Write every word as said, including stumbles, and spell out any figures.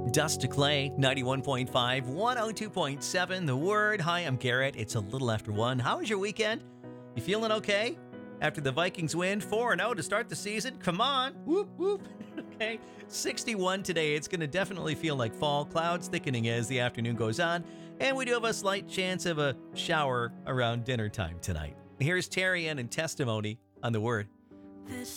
Dust to Clay, ninety-one point five, one oh two point seven, The Word. Hi, I'm Garrett. It's a little after one. How was your weekend? You feeling okay? After the Vikings win four and oh to start the season? Come on. Whoop, whoop. Okay. sixty-one today. It's going to definitely feel like fall. Clouds thickening as the afternoon goes on. And we do have a slight chance of a shower around dinner time tonight. Here's Terry Ann and Testimony on The Word. This